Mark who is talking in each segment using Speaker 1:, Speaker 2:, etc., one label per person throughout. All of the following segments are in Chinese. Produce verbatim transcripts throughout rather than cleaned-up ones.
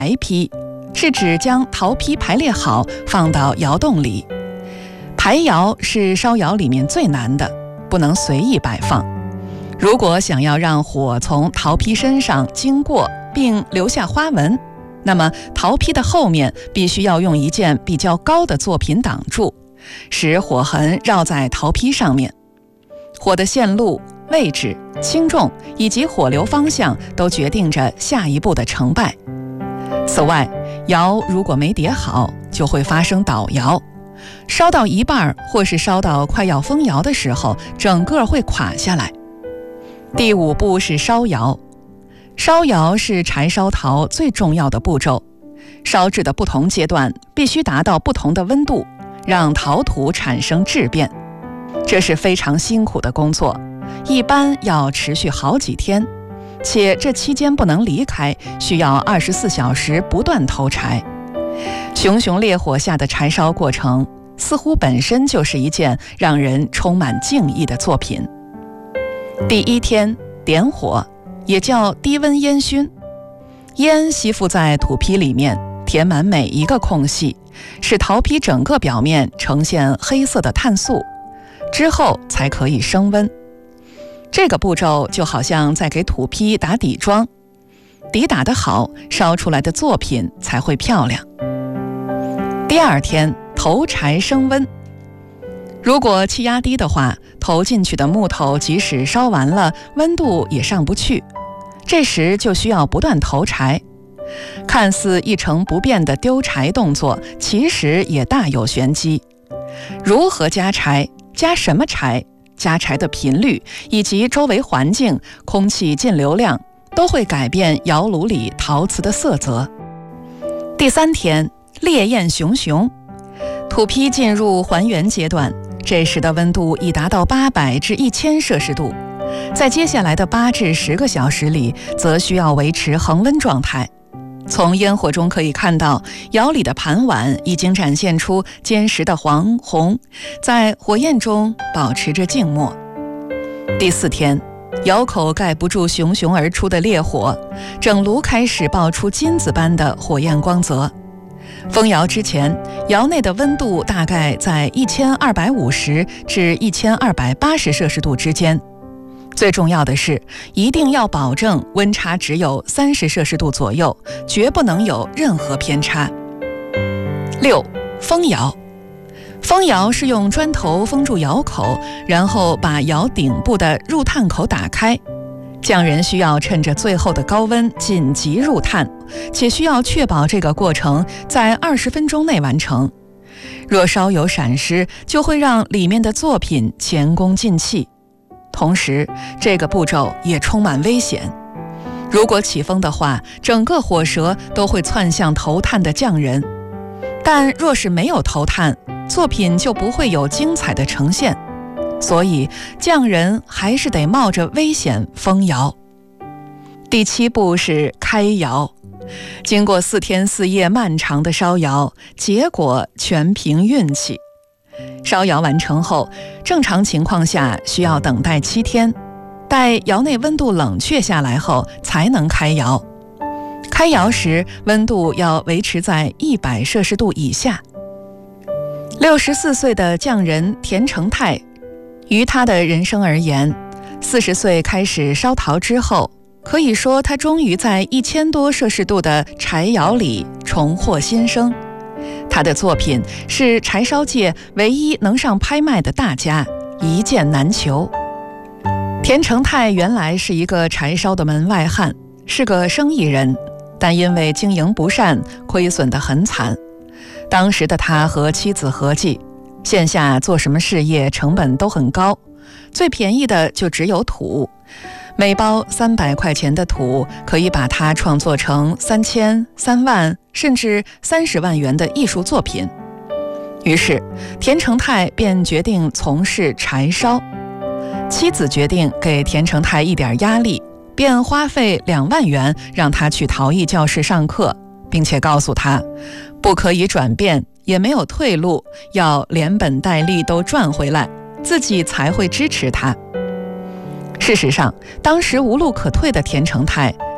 Speaker 1: 排坯，是指将陶坯排列好放到窑洞里。排窑是烧窑里面最难的，不能随意摆放。如果想要让火从陶坯身上经过并留下花纹，那么陶坯的后面必须要用一件比较高的作品挡住，使火痕绕在陶坯上面。火的线路、位置、轻重以及火流方向都决定着下一步的成败。此外，窑如果没叠好，就会发生倒窑，烧到一半或是烧到快要封窑的时候，整个会垮下来。第五步是烧窑。烧窑是柴烧陶最重要的步骤，烧制的不同阶段必须达到不同的温度，让陶土产生质变。这是非常辛苦的工作，一般要持续好几天，且这期间不能离开，需要二十四小时不断投柴。熊熊烈火下的柴烧过程，似乎本身就是一件让人充满敬意的作品。第一天，点火，也叫低温烟熏。烟吸附在土坯里面，填满每一个空隙，使陶坯整个表面呈现黑色的碳素，之后才可以升温。这个步骤就好像在给土坯打底妆，底打得好，烧出来的作品才会漂亮。第二天，投柴升温。如果气压低的话，投进去的木头即使烧完了，温度也上不去，这时就需要不断投柴。看似一成不变的丢柴动作，其实也大有玄机。如何加柴，加什么柴，加柴的频率以及周围环境、空气进流量，都会改变窑炉里陶瓷的色泽。第三天，烈焰熊熊。土坯进入还原阶段，这时的温度已达到八百至一千摄氏度，在接下来的八至十个小时里，则需要维持恒温状态。从烟火中可以看到，窑里的盘碗已经展现出坚实的黄红，在火焰中保持着静默。第四天，窑口盖不住熊熊而出的烈火，整炉开始爆出金子般的火焰光泽。封窑之前，窑内的温度大概在一千二百五十至一千二百八十摄氏度之间。最重要的是，一定要保证温差只有三十摄氏度左右，绝不能有任何偏差。六、封窑。封窑是用砖头封住窑口，然后把窑顶部的入炭口打开。匠人需要趁着最后的高温紧急入炭，且需要确保这个过程在二十分钟内完成。若稍有闪失，就会让里面的作品前功尽弃。同时，这个步骤也充满危险。如果起风的话，整个火舌都会窜向投炭的匠人。但若是没有投炭，作品就不会有精彩的呈现。所以，匠人还是得冒着危险封窑。第七步是开窑。经过四天四夜漫长的烧窑，结果全凭运气。烧窑完成后，正常情况下需要等待七天，待窑内温度冷却下来后才能开窑。开窑时，温度要维持在一百摄氏度以下。六十四岁的匠人田成泰，于他的人生而言，四十岁开始烧陶之后，可以说他终于在一千多摄氏度的柴窑里重获新生。他的作品是柴烧界唯一能上拍卖的大家，一件难求。田成泰原来是一个柴烧的门外汉，是个生意人，但因为经营不善，亏损得很惨。当时的他和妻子合计，线下做什么事业成本都很高，最便宜的就只有土，每包三百块钱的土可以把它创作成三千、三万甚至三十万元的艺术作品。于是田成泰便决定从事柴烧。妻子决定给田成泰一点压力，便花费两万元让他去陶艺教室上课，并且告诉他不可以转变，也没有退路，要连本带利都赚回来，自己才会支持他。事实上，当时无路可退的田成泰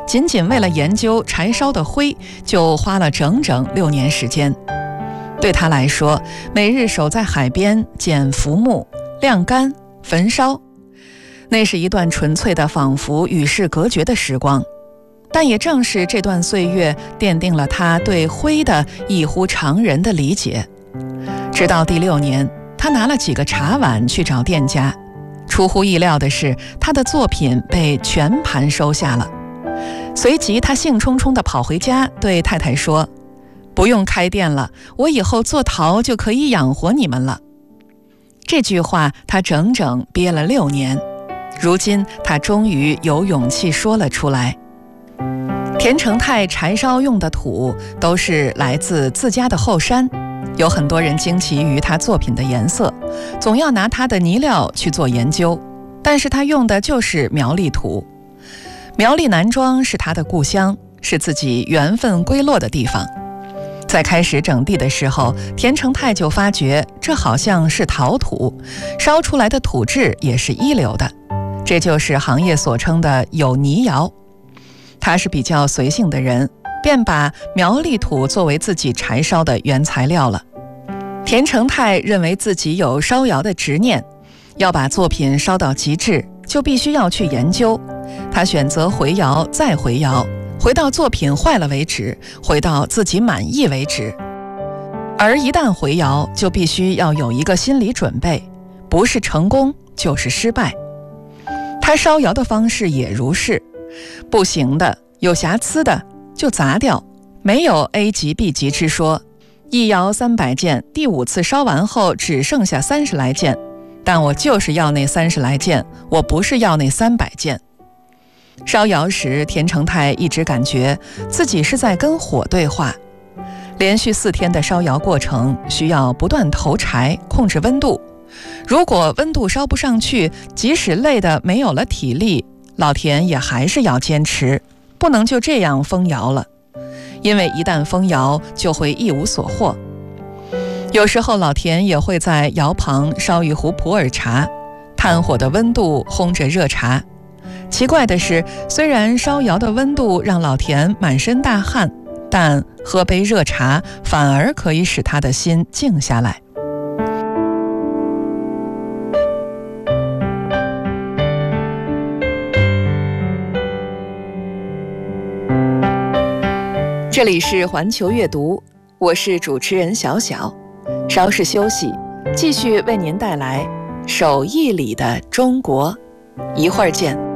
Speaker 1: 仅仅为了研究柴烧的灰，就花了整整六年时间。对他来说，每日守在海边捡浮木、晾干、焚烧，那是一段纯粹的仿佛与世隔绝的时光。但也正是这段岁月奠定了他对灰的异乎常人的理解。直到第六年，他拿了几个茶碗去找店家，出乎意料的是，他的作品被全盘收下了。随即他兴冲冲地跑回家，对太太说：不用开店了，我以后做陶就可以养活你们了。这句话他整整憋了六年，如今他终于有勇气说了出来。田成泰柴烧用的土都是来自自家的后山，有很多人惊奇于他作品的颜色，总要拿他的泥料去做研究，但是他用的就是苗栗土。苗栗南庄是他的故乡，是自己缘分归落的地方。在开始整地的时候，田成泰就发觉这好像是陶土，烧出来的土质也是一流的，这就是行业所称的有泥窑。他是比较随性的人，便把苗栗土作为自己柴烧的原材料了。田成泰认为自己有烧窑的执念，要把作品烧到极致，就必须要去研究。他选择回窑再回窑，回到作品坏了为止，回到自己满意为止。而一旦回窑，就必须要有一个心理准备，不是成功就是失败。他烧窑的方式也如是，不行的、有瑕疵的就砸掉，没有 A 级 B 级之说。一窑三百件，第五次烧完后只剩下三十来件，但我就是要那三十来件，我不是要那三百件。烧窑时，田成泰一直感觉自己是在跟火对话。连续四天的烧窑过程需要不断投柴，控制温度。如果温度烧不上去，即使累得没有了体力，老田也还是要坚持，不能就这样封窑了，因为一旦封窑就会一无所获。有时候老田也会在窑旁烧一壶普洱茶，炭火的温度烘着热茶。奇怪的是，虽然烧窑的温度让老田满身大汗，但喝杯热茶反而可以使他的心静下来。这里是环球阅读，我是主持人小小，稍事休息，继续为您带来手艺里的中国，一会儿见。